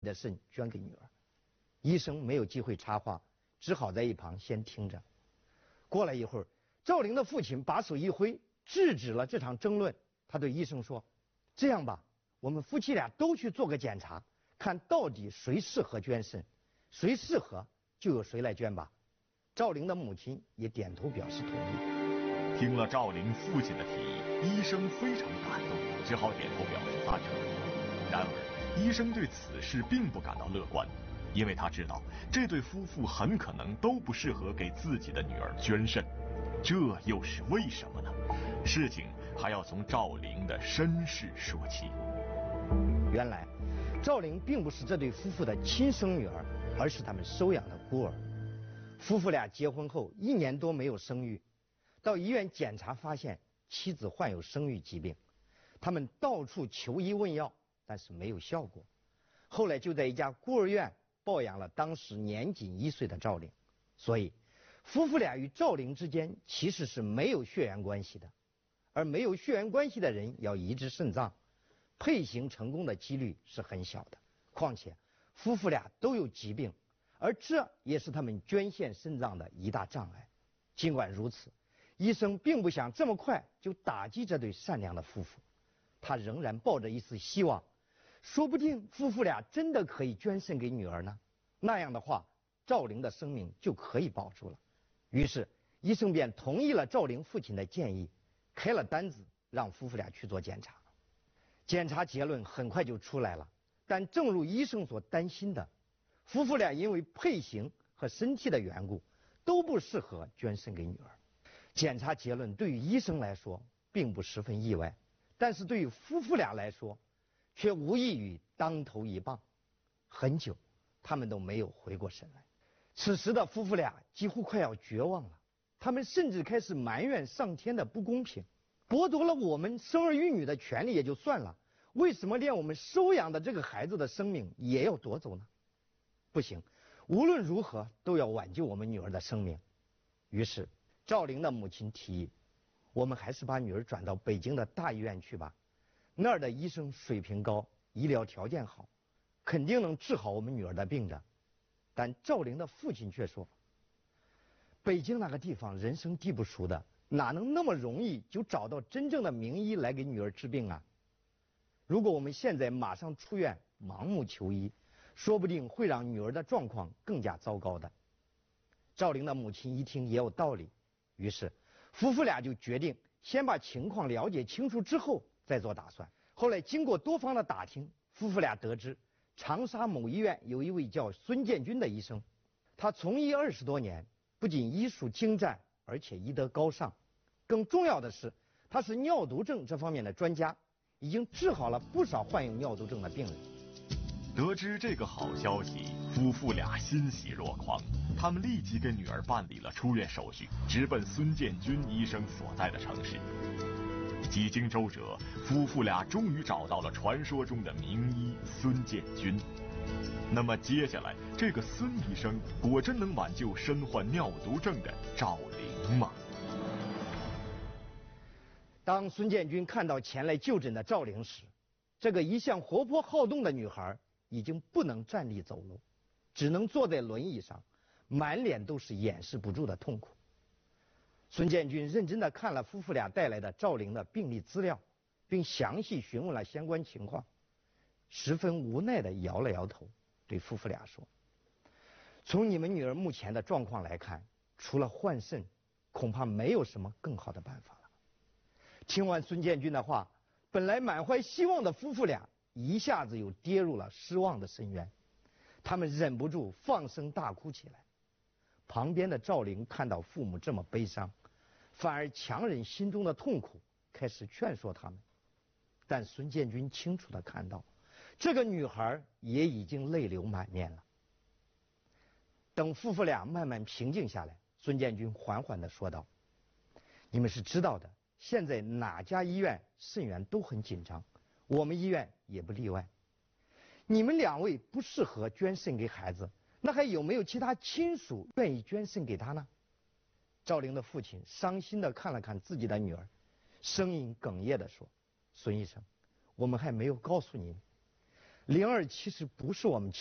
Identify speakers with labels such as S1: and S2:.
S1: 的肾捐给女儿。医生没有机会插话，只好在一旁先听着。过了一会儿，赵玲的父亲把手一挥，制止了这场争论。他对医生说：“这样吧，我们夫妻俩都去做个检查，看到底谁适合捐肾，谁适合就由谁来捐吧。”赵玲的母亲也点头表示同意。
S2: 听了赵玲父亲的提议，医生非常感动，只好点头表示赞成。然而，医生对此事并不感到乐观，因为他知道这对夫妇很可能都不适合给自己的女儿捐肾。这又是为什么呢？事情还要从赵玲的身世说起。
S1: 原来，赵玲并不是这对夫妇的亲生女儿，而是他们收养的孤儿。夫妇俩结婚后1年多没有生育，到医院检查发现妻子患有生育疾病，他们到处求医问药，但是没有效果。后来就在一家孤儿院抱养了当时年仅1岁的赵玲，所以夫妇俩与赵玲之间其实是没有血缘关系的。而没有血缘关系的人要移植肾脏，配型成功的几率是很小的。况且夫妇俩都有疾病，而这也是他们捐献肾脏的一大障碍。尽管如此，医生并不想这么快就打击这对善良的夫妇，他仍然抱着一丝希望，说不定夫妇俩真的可以捐肾给女儿呢。那样的话，赵玲的生命就可以保住了。于是医生便同意了赵玲父亲的建议，开了单子让夫妇俩去做检查。检查结论很快就出来了，但正如医生所担心的，夫妇俩因为配型和身体的缘故都不适合捐肾给女儿。检查结论对于医生来说并不十分意外，但是对于夫妇俩来说却无异于当头一棒。很久他们都没有回过神来。此时的夫妇俩几乎快要绝望了，他们甚至开始埋怨上天的不公平，剥夺了我们生儿育女的权利也就算了，为什么连我们收养的这个孩子的生命也要夺走呢？不行，无论如何都要挽救我们女儿的生命。于是赵玲的母亲提议，我们还是把女儿转到北京的大医院去吧，那儿的医生水平高，医疗条件好，肯定能治好我们女儿的病的。但赵玲的父亲却说，北京那个地方人生地不熟的，哪能那么容易就找到真正的名医来给女儿治病啊？如果我们现在马上出院盲目求医，说不定会让女儿的状况更加糟糕的。赵玲的母亲一听也有道理，于是夫妇俩就决定先把情况了解清楚之后再做打算。后来经过多方的打听，夫妇俩得知长沙某医院有一位叫孙建军的医生，他从医20多年，不仅医术精湛，而且医德高尚，更重要的是他是尿毒症这方面的专家，已经治好了不少患有尿毒症的病人。
S2: 得知这个好消息，夫妇俩欣喜若狂，他们立即给女儿办理了出院手续，直奔孙建军医生所在的城市。几经周折，夫妇俩终于找到了传说中的名医孙建军。那么接下来，这个孙医生果真能挽救身患尿毒症的赵玲吗？
S1: 当孙建军看到前来就诊的赵玲时，这个一向活泼好动的女孩已经不能站立走路，只能坐在轮椅上，满脸都是掩饰不住的痛苦。孙建军认真地看了夫妇俩带来的赵玲的病历资料，并详细询问了相关情况，十分无奈地摇了摇头，对夫妇俩说，从你们女儿目前的状况来看，除了换肾，恐怕没有什么更好的办法了。听完孙建军的话，本来满怀希望的夫妇俩一下子又跌入了失望的深渊，他们忍不住放声大哭起来。旁边的赵玲看到父母这么悲伤，反而强忍心中的痛苦，开始劝说他们。但孙建军清楚地看到，这个女孩也已经泪流满面了。等夫妇俩慢慢平静下来，孙建军缓缓地说道，你们是知道的，现在哪家医院肾源都很紧张，我们医院也不例外。你们2位不适合捐肾给孩子，那还有没有其他亲属愿意捐肾给他呢？赵玲的父亲伤心地看了看自己的女儿，声音哽咽地说，孙医生，我们还没有告诉您， 灵儿其实不是我们